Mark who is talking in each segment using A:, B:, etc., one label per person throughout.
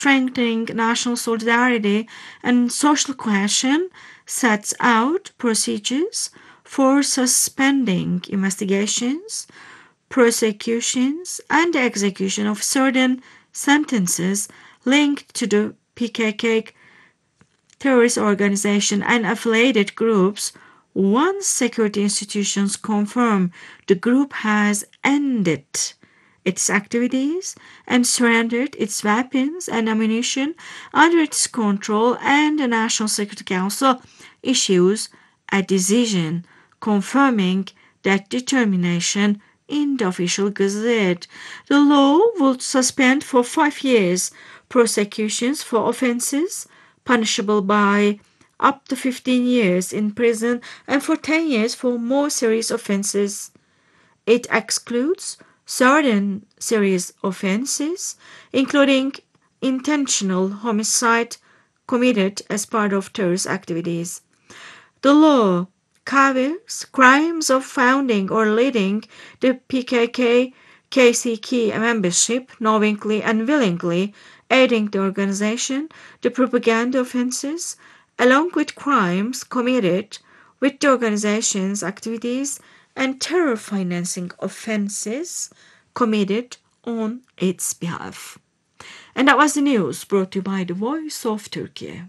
A: strengthening national solidarity and social cohesion, sets out procedures for suspending investigations, prosecutions, and execution of certain sentences linked to the PKK terrorist organization and affiliated groups once security institutions confirm the group has ended its activities and surrendered its weapons and ammunition under its control, and the National Security Council issues a decision confirming that determination in the official gazette. The law would suspend for 5 years prosecutions for offences punishable by up to 15 years in prison and for 10 years for more serious offences. It excludes certain serious offences, including intentional homicide committed as part of terrorist activities. The law covers crimes of founding or leading the PKK KCK membership, knowingly and willingly aiding the organization, the propaganda offences, along with crimes committed with the organization's activities and terror financing offences committed on its behalf. And that was the news brought to you by the Voice of Turkey.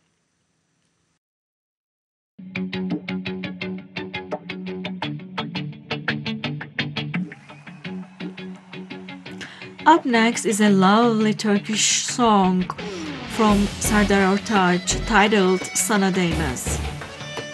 A: Up next is a lovely Turkish song from Serdar Ortaç titled Sana Değmez.